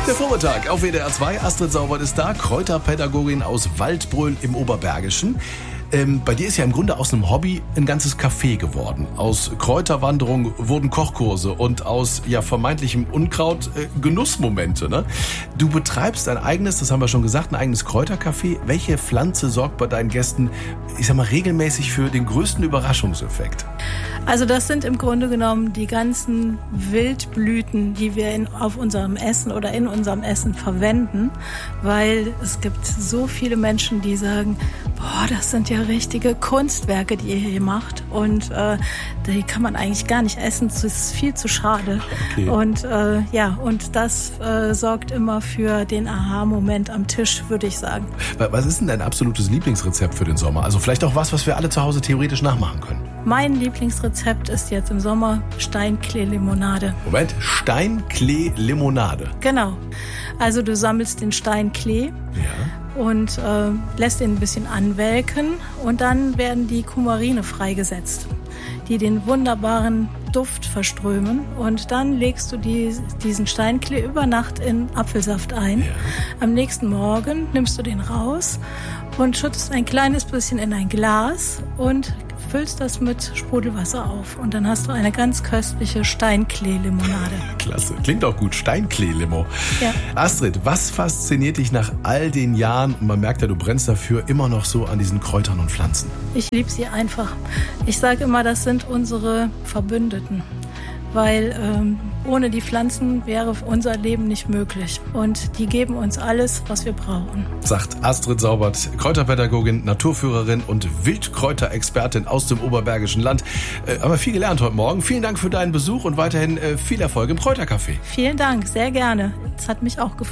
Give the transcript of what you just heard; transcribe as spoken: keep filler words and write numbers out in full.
Der Vormittag auf W D R zwei. Astrid Saubert ist da, Kräuterpädagogin aus Waldbröl im Oberbergischen. Ähm, bei dir ist ja im Grunde aus einem Hobby ein ganzes Café geworden. Aus Kräuterwanderung wurden Kochkurse und aus ja vermeintlichem Unkraut äh, Genussmomente. Ne? Du betreibst ein eigenes, das haben wir schon gesagt, ein eigenes Kräutercafé. Welche Pflanze sorgt bei deinen Gästen, ich sag mal, regelmäßig für den größten Überraschungseffekt? Also das sind im Grunde genommen die ganzen Wildblüten, die wir in, auf unserem Essen oder in unserem Essen verwenden, weil es gibt so viele Menschen, die sagen, boah, das sind ja richtige Kunstwerke, die ihr hier macht und äh, die kann man eigentlich gar nicht essen, das ist viel zu schade. Okay. Und äh, ja, und das äh, sorgt immer für den Aha-Moment am Tisch, würde ich sagen. Was ist denn dein absolutes Lieblingsrezept für den Sommer? Also vielleicht auch was, was wir alle zu Hause theoretisch nachmachen können. Mein Lieblingsrezept ist jetzt im Sommer Steinklee-Limonade. Moment, Steinklee-Limonade? Genau. Also du sammelst den Steinklee ja. und äh, lässt ihn ein bisschen anwelken und dann werden die Kumarine freigesetzt, die den wunderbaren Duft verströmen und dann legst du die, diesen Steinklee über Nacht in Apfelsaft ein. Ja. Am nächsten Morgen nimmst du den raus und schüttest ein kleines bisschen in ein Glas und füllst das mit Sprudelwasser auf und dann hast du eine ganz köstliche Steinklee-Limonade. Klasse, klingt auch gut, Steinklee-Limo. Ja. Astrid, was fasziniert dich nach all den Jahren, und man merkt ja, du brennst dafür, immer noch so an diesen Kräutern und Pflanzen? Ich liebe sie einfach. Ich sage immer, das sind unsere Verbündeten. Weil ähm, ohne die Pflanzen wäre unser Leben nicht möglich. Und die geben uns alles, was wir brauchen. Sagt Astrid Saubert, Kräuterpädagogin, Naturführerin und Wildkräuterexpertin aus dem Oberbergischen Land. Äh, haben wir viel gelernt heute Morgen. Vielen Dank für deinen Besuch und weiterhin äh, viel Erfolg im Kräutercafé. Vielen Dank, sehr gerne. Es hat mich auch gefreut.